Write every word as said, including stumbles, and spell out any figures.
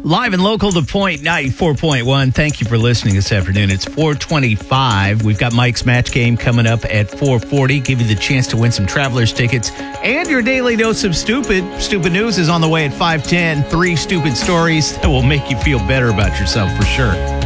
Live and local to Point ninety-four point one. Thank you for listening this afternoon. It's four twenty-five. We've got Mike's Match Game coming up at four forty. Give you the chance to win some Travelers tickets and your daily dose of stupid. Stupid news is on the way at five ten. Three stupid stories that will make you feel better about yourself for sure.